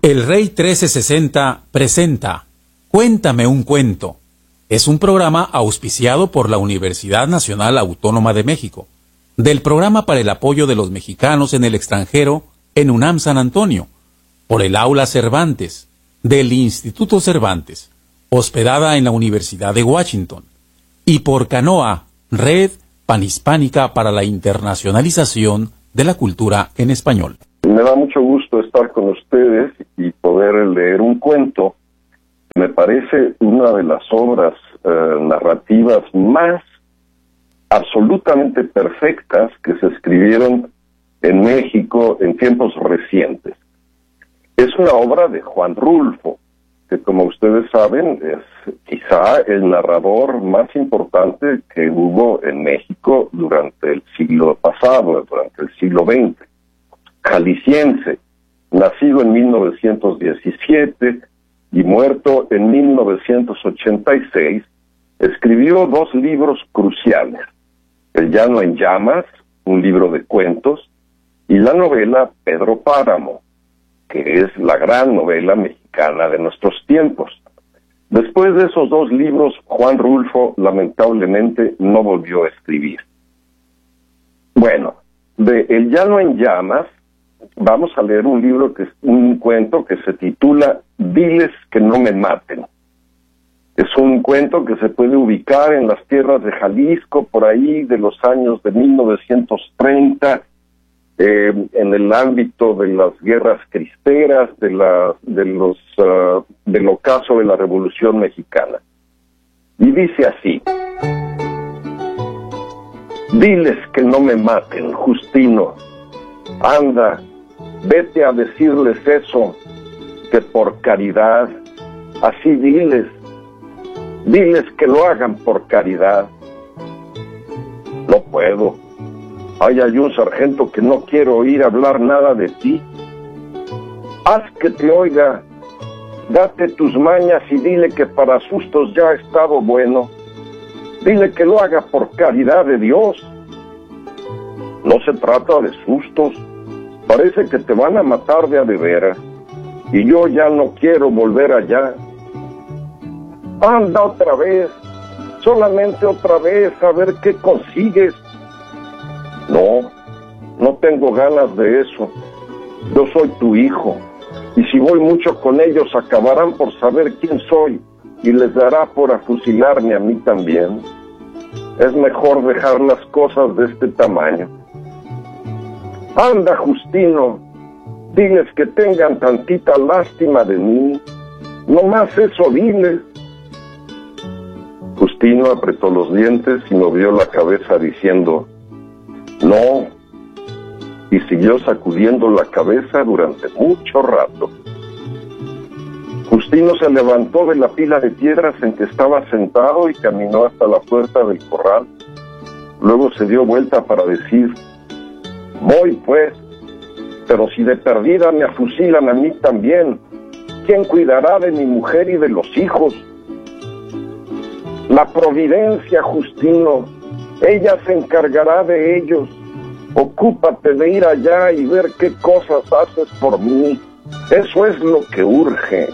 El Rey 1360 presenta Cuéntame un cuento. Es un programa auspiciado por la Universidad Nacional Autónoma de México, del Programa para el Apoyo de los Mexicanos en el Extranjero en UNAM San Antonio, por el Aula Cervantes, del Instituto Cervantes, hospedada en la Universidad de Washington, y por Canoa, Red Panhispánica para la Internacionalización de la Cultura en Español. Me da mucho gusto estar con ustedes y poder leer un cuento. Me parece una de las obras narrativas más absolutamente perfectas que se escribieron en México en tiempos recientes. Es una obra de Juan Rulfo, que como ustedes saben es quizá el narrador más importante que hubo en México durante el siglo pasado, durante el siglo XX. Jalisciense, nacido en 1917 y muerto en 1986, escribió dos libros cruciales: El Llano en Llamas, un libro de cuentos, y la novela Pedro Páramo, que es la gran novela mexicana de nuestros tiempos. Después de esos dos libros, Juan Rulfo lamentablemente no volvió a escribir. Bueno, de El Llano en Llamas vamos a leer un cuento que se titula Diles que no me maten. Es un cuento que se puede ubicar en las tierras de Jalisco, por ahí de los años de 1930, en el ámbito de las guerras cristeras, del ocaso de la Revolución Mexicana. Y dice así: Diles que no me maten, Justino. Anda, vete a decirles eso, que por caridad, así diles que lo hagan por caridad. No puedo. Hay un sargento que no quiere oír hablar nada de ti. Haz que te oiga, date tus mañas y dile que para sustos ya ha estado bueno. Dile que lo haga por caridad de Dios. No se trata de sustos, parece que te van a matar de a de veras, y yo ya no quiero volver allá. Anda otra vez, solamente otra vez, a ver qué consigues. No tengo ganas de eso. Yo soy tu hijo, y si voy mucho con ellos acabarán por saber quién soy, y les dará por afusilarme a mí también. Es mejor dejar las cosas de este tamaño. Anda, Justino, diles que tengan tantita lástima de mí. No más eso, diles. Justino apretó los dientes y movió la cabeza diciendo no, y siguió sacudiendo la cabeza durante mucho rato. Justino se levantó de la pila de piedras en que estaba sentado y caminó hasta la puerta del corral. Luego se dio vuelta para decir: voy pues, pero si de perdida me afusilan a mí también, ¿quién cuidará de mi mujer y de los hijos? La providencia, Justino, ella se encargará de ellos. Ocúpate de ir allá y ver qué cosas haces por mí. Eso es lo que urge.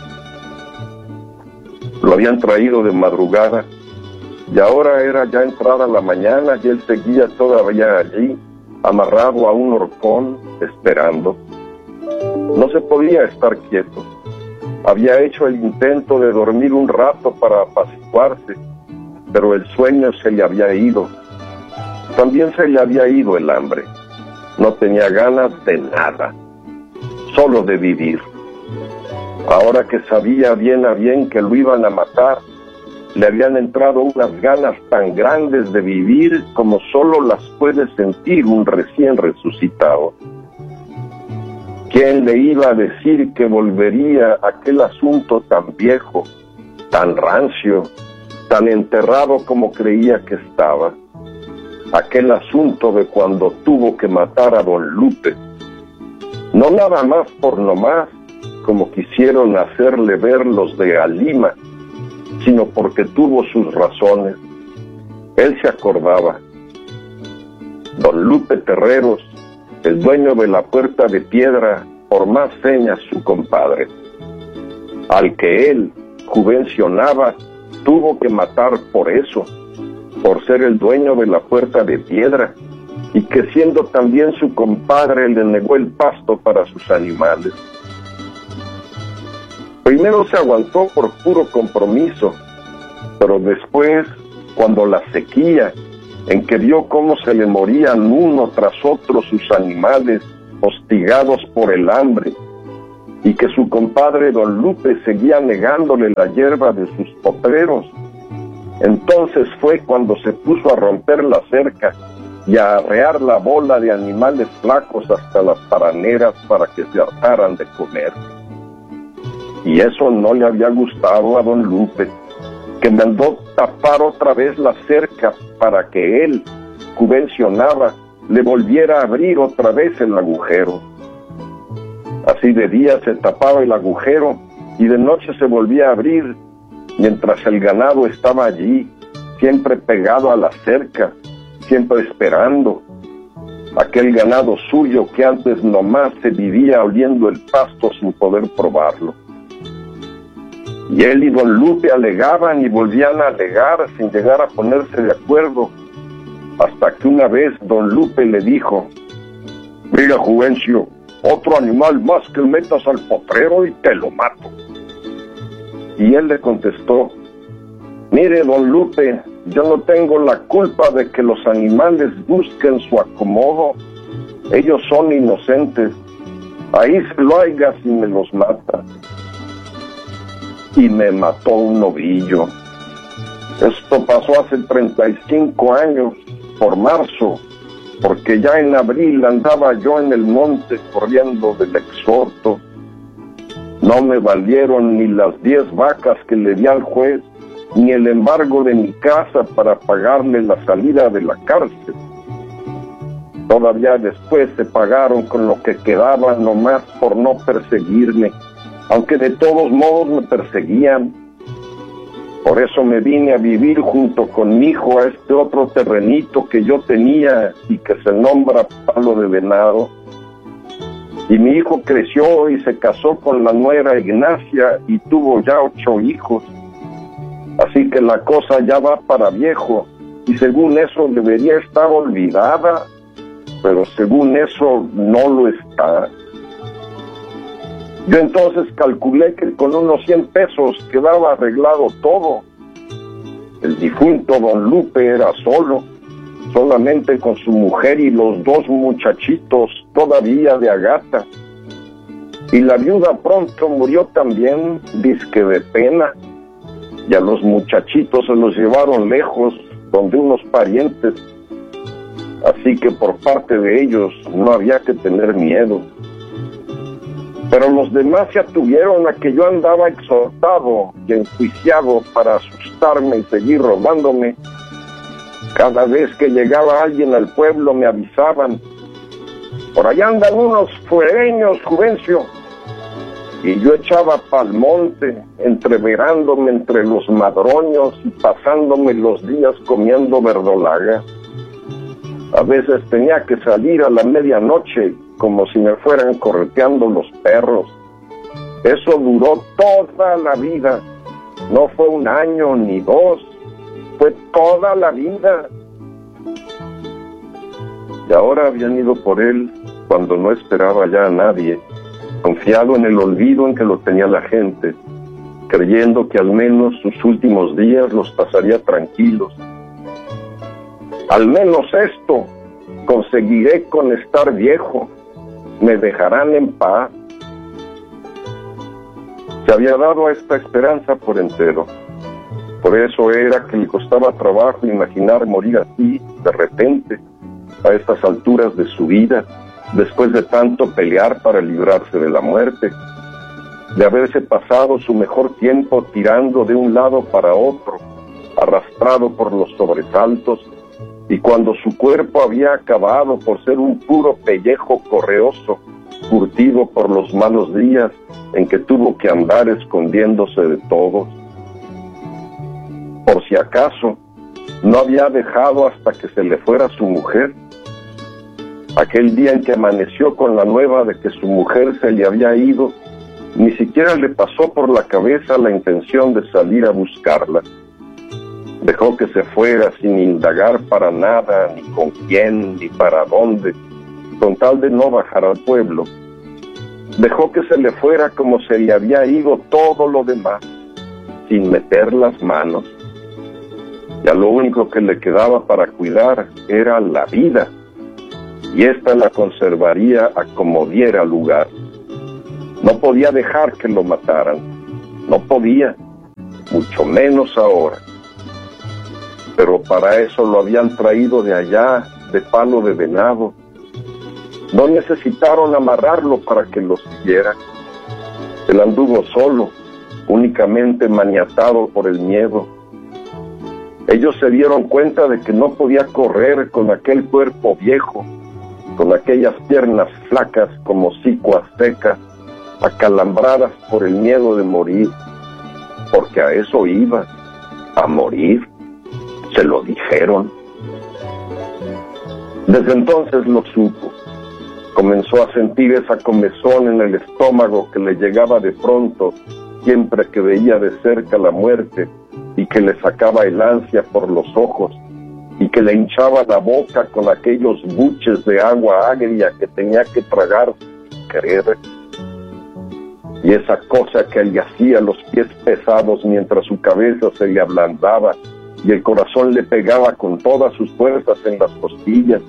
Lo habían traído de madrugada y ahora era ya entrada la mañana y él seguía todavía allí, amarrado a un horcón, esperando. No se podía estar quieto. Había hecho el intento de dormir un rato para apaciguarse, pero el sueño se le había ido. También se le había ido el hambre. No tenía ganas de nada, solo de vivir. Ahora que sabía bien a bien que lo iban a matar, le habían entrado unas ganas tan grandes de vivir como solo las puede sentir un recién resucitado. ¿Quién le iba a decir que volvería aquel asunto tan viejo, tan rancio, tan enterrado como creía que estaba? Aquel asunto de cuando tuvo que matar a don Lupe. No nada más por nomás, como quisieron hacerle ver los de Alima, sino porque tuvo sus razones. Él se acordaba. Don Lupe Terreros, el dueño de la Puerta de Piedra, por más señas su compadre, al que él juvencionaba, tuvo que matar por eso, por ser el dueño de la puerta de piedra, y que siendo también su compadre le negó el pasto para sus animales. Primero se aguantó por puro compromiso, pero después, cuando la sequía, en que vio cómo se le morían uno tras otro sus animales, hostigados por el hambre, y que su compadre don Lupe seguía negándole la hierba de sus potreros, entonces fue cuando se puso a romper la cerca y a arrear la bola de animales flacos hasta las paraneras para que se hartaran de comer. Y eso no le había gustado a don Lupe, que mandó tapar otra vez la cerca para que él, juvencionaba, le volviera a abrir otra vez el agujero. Así de día se tapaba el agujero y de noche se volvía a abrir, mientras el ganado estaba allí, siempre pegado a la cerca, siempre esperando. Aquel ganado suyo que antes nomás se vivía oliendo el pasto sin poder probarlo. Y él y don Lupe alegaban y volvían a alegar sin llegar a ponerse de acuerdo, hasta que una vez don Lupe le dijo: mira, Juvencio, otro animal más que metas al potrero y te lo mato. Y él le contestó: mire, don Lupe, yo no tengo la culpa de que los animales busquen su acomodo. Ellos son inocentes. Ahí se lo haiga si me los mata. Y me mató un novillo. Esto pasó hace 35 años, por marzo, porque ya en abril andaba yo en el monte corriendo del exhorto. No me valieron ni las 10 vacas que le di al juez, ni el embargo de mi casa para pagarle la salida de la cárcel. Todavía después se pagaron con lo que quedaba nomás por no perseguirme, aunque de todos modos me perseguían. Por eso me vine a vivir junto con mi hijo a este otro terrenito que yo tenía y que se nombra Palo de Venado. Y mi hijo creció y se casó con la nuera Ignacia y tuvo ya 8 hijos. Así que la cosa ya va para viejo y según eso debería estar olvidada, pero según eso no lo está. Yo entonces calculé que con unos 100 pesos quedaba arreglado todo. El difunto don Lupe era solo, solamente con su mujer y los 2 muchachitos todavía de agata. Y la viuda pronto murió también, dizque de pena, y a los muchachitos se los llevaron lejos, donde unos parientes. Así que por parte de ellos no había que tener miedo. Pero los demás se atuvieron a que yo andaba exhortado y enjuiciado para asustarme y seguir robándome. Cada vez que llegaba alguien al pueblo me avisaban: por allá andan unos fuereños, Juvencio. Y yo echaba pa'l monte, entreverándome entre los madroños y pasándome los días comiendo verdolaga. A veces tenía que salir a la medianoche como si me fueran correteando los perros. Eso duró toda la vida. No fue 1 año ni 2, fue toda la vida. Y ahora habían ido por él cuando no esperaba ya a nadie, confiado en el olvido en que lo tenía la gente, creyendo que al menos sus últimos días los pasaría tranquilos. Al menos esto conseguiré con estar viejo, me dejarán en paz. Se había dado a esta esperanza por entero. Por eso era que le costaba trabajo imaginar morir así, de repente, a estas alturas de su vida, después de tanto pelear para librarse de la muerte, de haberse pasado su mejor tiempo tirando de un lado para otro, arrastrado por los sobresaltos, y cuando su cuerpo había acabado por ser un puro pellejo correoso, curtido por los malos días en que tuvo que andar escondiéndose de todos. Por si acaso, no había dejado hasta que se le fuera su mujer. Aquel día en que amaneció con la nueva de que su mujer se le había ido, ni siquiera le pasó por la cabeza la intención de salir a buscarla. Dejó que se fuera sin indagar para nada, ni con quién, ni para dónde, con tal de no bajar al pueblo. Dejó que se le fuera como se le había ido todo lo demás, sin meter las manos. Ya lo único que le quedaba para cuidar era la vida, y ésta la conservaría a como diera lugar. No podía dejar que lo mataran, no podía, mucho menos ahora. Pero para eso lo habían traído de allá, de Palo de Venado. No necesitaron amarrarlo para que lo siguiera. Él anduvo solo, únicamente maniatado por el miedo. Ellos se dieron cuenta de que no podía correr con aquel cuerpo viejo, con aquellas piernas flacas como sicuas secas, acalambradas por el miedo de morir, porque a eso iba, a morir. Se lo dijeron. Desde entonces lo supo. Comenzó a sentir esa comezón en el estómago que le llegaba de pronto siempre que veía de cerca la muerte, y que le sacaba el ansia por los ojos, y que le hinchaba la boca con aquellos buches de agua agria que tenía que tragar sin querer. Y esa cosa que le hacía los pies pesados mientras su cabeza se le ablandaba y el corazón le pegaba con todas sus fuerzas en las costillas.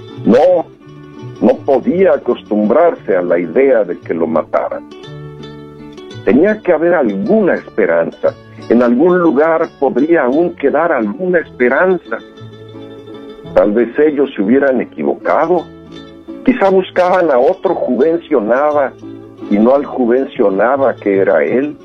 No podía acostumbrarse a la idea de que lo mataran. Tenía que haber alguna esperanza. En algún lugar podría aún quedar alguna esperanza. Tal vez ellos se hubieran equivocado. Quizá buscaban a otro Juvencio-Nava y no al Juvencio-Nava que era él.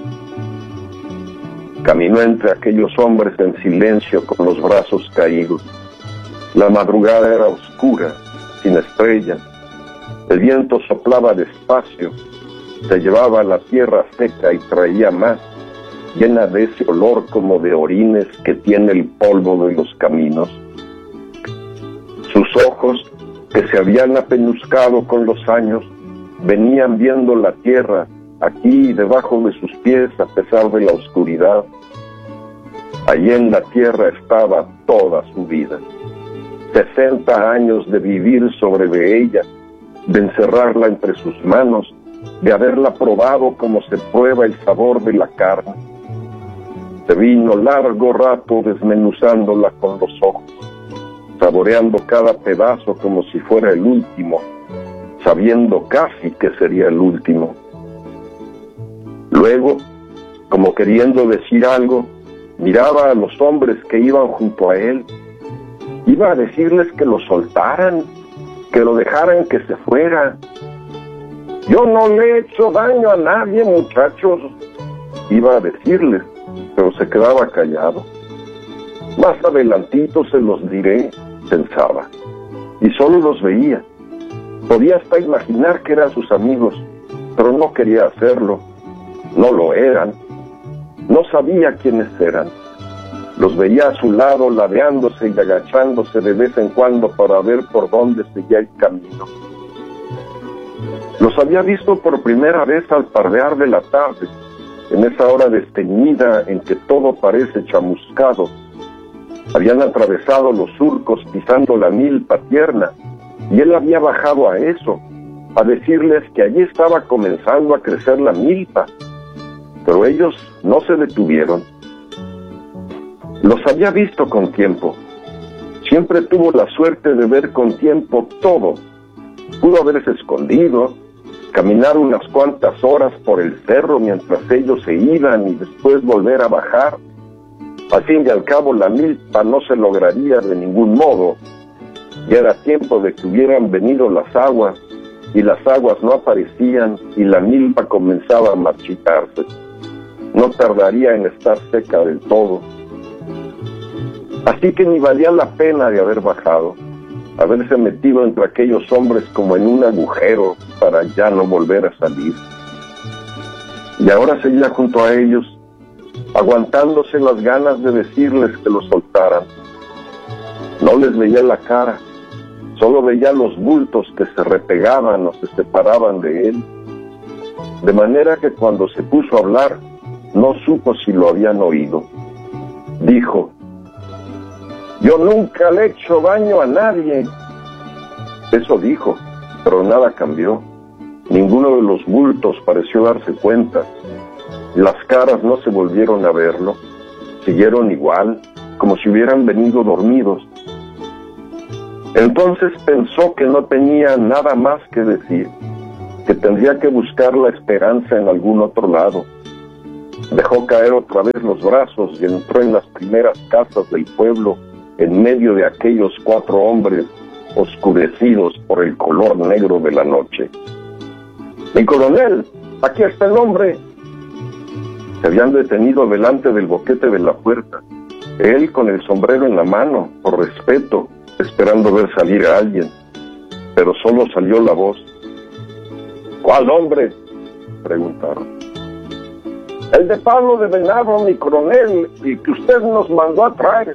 Caminó entre aquellos hombres en silencio con los brazos caídos. La madrugada era oscura, sin estrellas. El viento soplaba despacio, se llevaba la tierra seca y traía más, llena de ese olor como de orines que tiene el polvo de los caminos. Sus ojos, que se habían apeñuscado con los años, venían viendo la tierra aquí debajo de sus pies a pesar de la oscuridad. Allí en la tierra estaba toda su vida. 60 años de vivir sobre de ella, de encerrarla entre sus manos, de haberla probado como se prueba el sabor de la carne. Se vino largo rato desmenuzándola con los ojos, saboreando cada pedazo como si fuera el último, sabiendo casi que sería el último. Luego, como queriendo decir algo, miraba a los hombres que iban junto a él. Iba a decirles que lo soltaran, que lo dejaran que se fuera. Yo no le he hecho daño a nadie, muchachos, iba a decirles, pero se quedaba callado. Más adelantito se los diré, pensaba, y solo los veía. Podía hasta imaginar que eran sus amigos, pero no quería hacerlo. No lo eran. No sabía quiénes eran. Los veía a su lado, ladeándose y agachándose de vez en cuando para ver por dónde seguía el camino. Los había visto por primera vez al pardear de la tarde, en esa hora desteñida en que todo parece chamuscado. Habían atravesado los surcos pisando la milpa tierna, y él había bajado a eso, a decirles que allí estaba comenzando a crecer la milpa. Pero ellos no se detuvieron. Los había visto con tiempo. Siempre tuvo la suerte de ver con tiempo todo. Pudo haberse escondido, caminar unas cuantas horas por el cerro mientras ellos se iban y después volver a bajar. Al fin y al cabo la milpa no se lograría de ningún modo. Ya era tiempo de que hubieran venido las aguas, y las aguas no aparecían y la milpa comenzaba a marchitarse. No tardaría en estar seca del todo. Así que ni valía la pena de haber bajado, haberse metido entre aquellos hombres como en un agujero para ya no volver a salir. Y ahora seguía junto a ellos, aguantándose las ganas de decirles que lo soltaran. No les veía la cara, Solo veía los bultos que se repegaban o se separaban de él, de manera que cuando se puso a hablar, no supo si lo habían oído. Dijo: yo nunca le he hecho daño a nadie. Eso dijo, pero nada cambió. Ninguno de los bultos pareció darse cuenta. Las caras no se volvieron a verlo. Siguieron igual, como si hubieran venido dormidos. Entonces pensó que no tenía nada más que decir, que tendría que buscar la esperanza en algún otro lado. Dejó caer otra vez los brazos y entró en las primeras casas del pueblo, en medio de aquellos 4 hombres oscurecidos por el color negro de la noche. ¡Mi coronel! ¡Aquí está el hombre! Se habían detenido delante del boquete de la puerta, él con el sombrero en la mano, por respeto, esperando ver salir a alguien, pero solo salió la voz. ¿Cuál hombre?, preguntaron. El de Pablo de Venado, mi coronel, y que usted nos mandó a traer.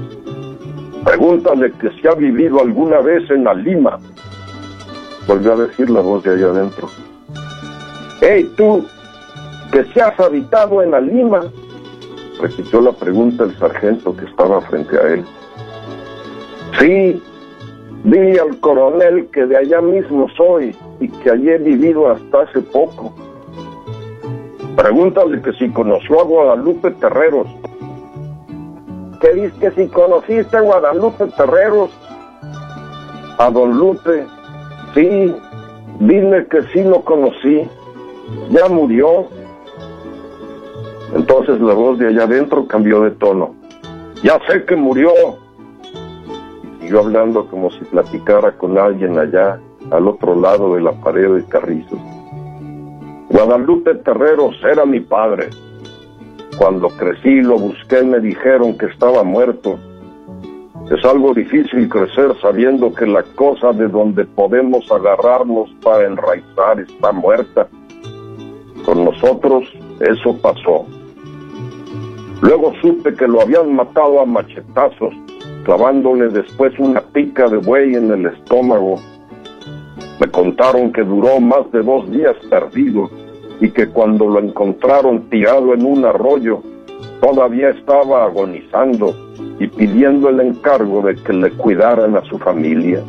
Pregúntale que si ha vivido alguna vez en la Lima, volvió a decir la voz de allá adentro. ¡Hey, tú, que si has habitado en la Lima!, repitió la pregunta el sargento que estaba frente a él. Sí, di al coronel que de allá mismo soy y que allí he vivido hasta hace poco. Pregúntale que si conoció a Guadalupe Terreros. ¿Qué dices que si conociste a Guadalupe Terreros? A don Lupe, sí, dile que sí lo conocí. Ya murió. Entonces la voz de allá adentro cambió de tono. Ya sé que murió. Y siguió hablando como si platicara con alguien allá, al otro lado de la pared de carrizos. Guadalupe Terreros era mi padre. Cuando crecí lo busqué y me dijeron que estaba muerto. Es algo difícil crecer sabiendo que la cosa de donde podemos agarrarnos para enraizar está muerta. Con nosotros eso pasó. Luego supe que lo habían matado a machetazos, clavándole después una pica de buey en el estómago. Me contaron que duró más de 2 días perdido y que cuando lo encontraron tirado en un arroyo, todavía estaba agonizando y pidiendo el encargo de que le cuidaran a su familia.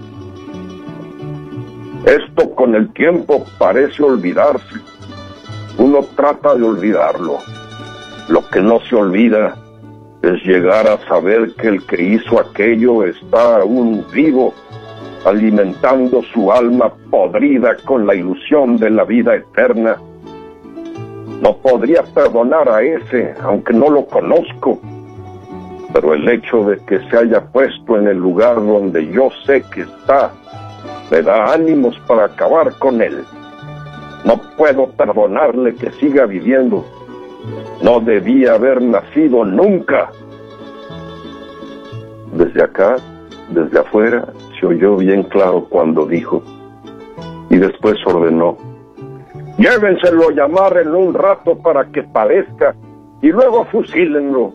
Esto con el tiempo parece olvidarse. Uno trata de olvidarlo. Lo que no se olvida es llegar a saber que el que hizo aquello está aún vivo, alimentando su alma podrida con la ilusión de la vida eterna. No podría perdonar a ese, aunque no lo conozco, pero el hecho de que se haya puesto en el lugar donde yo sé que está, me da ánimos para acabar con él. No puedo perdonarle que siga viviendo. No debía haber nacido nunca. Desde acá, desde afuera, se oyó bien claro cuando dijo, y después ordenó: llévenselo a llamar en un rato para que padezca y luego fusílenlo.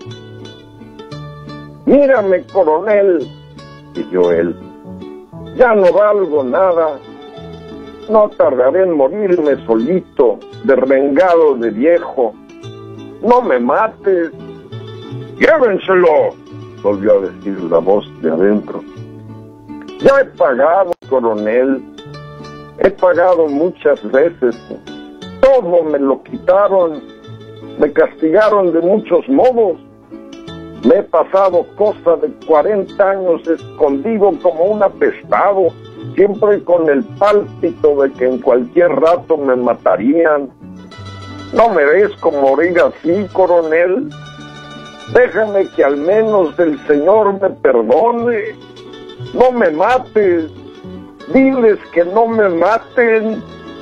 Mírame, coronel, siguió él, ya no valgo nada. No tardaré en morirme solito, derrengado de viejo. No me mates. Llévenselo, volvió a decir la voz de adentro. Ya he pagado, coronel. He pagado muchas veces. Todo me lo quitaron. Me castigaron de muchos modos. Me he pasado cosa de 40 años escondido como un apestado, siempre con el pálpito de que en cualquier rato me matarían. No merezco morir así, coronel. Déjame que al menos el Señor me perdone. No me mates. Diles que no me maten.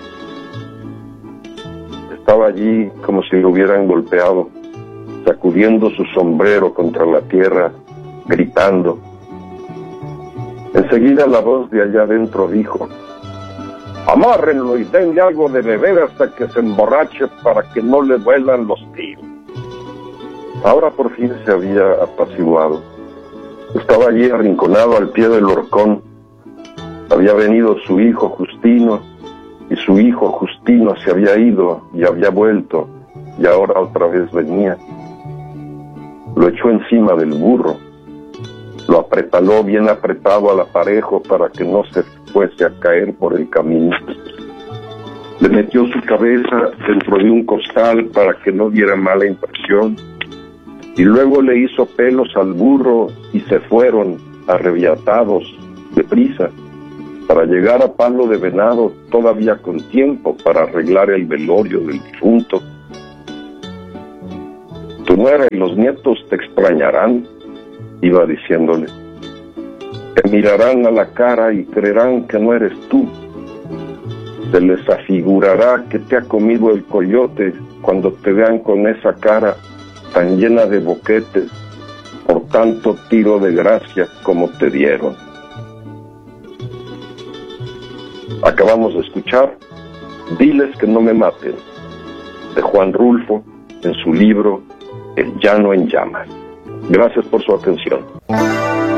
Estaba allí como si lo hubieran golpeado, sacudiendo su sombrero contra la tierra, gritando. Enseguida la voz de allá adentro dijo: amárrenlo y denle algo de beber hasta que se emborrache para que no le duelan los tiros. Ahora por fin se había apaciguado. Estaba allí arrinconado al pie del horcón, Había venido su hijo Justino, y su hijo Justino se había ido y había vuelto, y ahora otra vez venía. Lo echó encima del burro, lo apretaló bien apretado al aparejo para que no se fuese a caer por el camino. Le metió su cabeza dentro de un costal para que no diera mala impresión, y luego le hizo pelos al burro y se fueron arrebiatados deprisa para llegar a Palo de Venado todavía con tiempo para arreglar el velorio del difunto. Tu nuera y los nietos te extrañarán, iba diciéndole. Te mirarán a la cara y creerán que no eres tú. Se les afigurará que te ha comido el coyote cuando te vean con esa cara tan llena de boquetes por tanto tiro de gracia como te dieron. Acabamos de escuchar Diles que no me maten, de Juan Rulfo, en su libro El llano en llamas. Gracias por su atención.